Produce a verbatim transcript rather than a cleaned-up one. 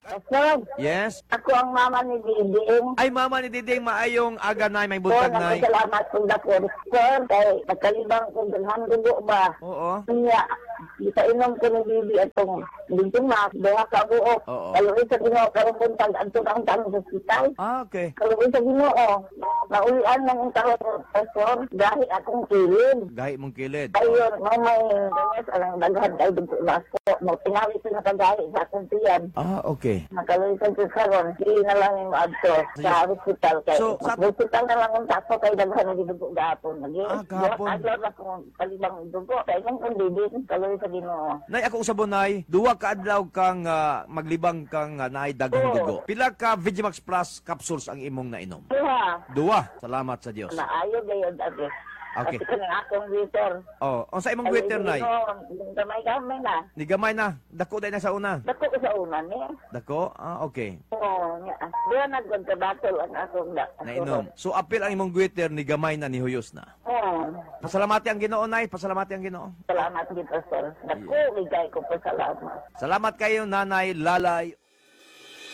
Pastor, Yes. ako ang mama ni Diding. Ay, mama ni Diding, maayong aga nay, may So, buntag nay. nagpasalamat ko na po, Pastor, kay nagkalibang ko dalhan dugo ba? Oo. Kaya, ipainom ko ni Bibi atong Diding Mac, doha ka buok. Oo. Kaluwi sa Ginoo, karong buntag, anto ang tanong sa hospital. Ah, okay. Kaluwi sa Ginoo, naulian ng karon, Pastor, dahil akong kilid. Gahi mong kilid. Ayun, may may ganyan, alang daghan kayo dugo na po. Mo, tinawid ko na kagahi sa akong tiyan. Ah, okay. Nakaluisan ko karon, hindi na lang yung maadto sa hospital kay. So, So, sa- hospital na lang ang tako kay daghan na gidugo gahapon. Lagi. Ah, gahapon. Adlaw na kung kalibang dugo. Kay kung kung didin, kaluwi sa Ginoo. Nay, ako usabon nay, duwa ka adlaw kang ah, maglibang kang uh, naay daghang Oo. dugo. Pila ka Vigimax Plus capsules ang imong nainom? Duha, Duwa. Salamat sa Dios. naayo gayod ate. Okay. Kasi kanang akong waiter. Oh, unsa imong waiter nay? Gamay gamay na. Ni gamay na. Dako day na sa una. Dako ko sa una ni. Dako? Ah, okay. Oo, nga. Diyan nagkontrabato ang akong da. Nainom. So apil ang imong waiter ni gamay na ni huyos na. Oo. Pasalamati ang Ginoo nay, pasalamati ang Ginoo. Salamat gid, Pastor. Dako, ligay ko pa salamat. Salamat kayo Nanay Lalay